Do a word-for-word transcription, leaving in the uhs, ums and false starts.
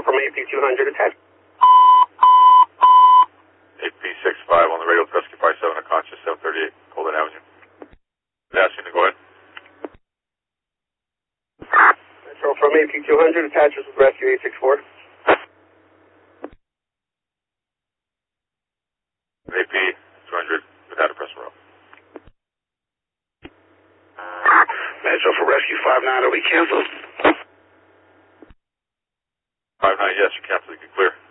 from A P two hundred, attach. A P six five on the radio, Rescue five seven, unconscious, seven thirty-eight, Golden Avenue. Asking to go ahead. Metro from A P two hundred, attaches with Rescue eight six four. A P two hundred, without a press row. Metro for Rescue five nine, are we canceled? five nine, yes, you canceled, you can clear.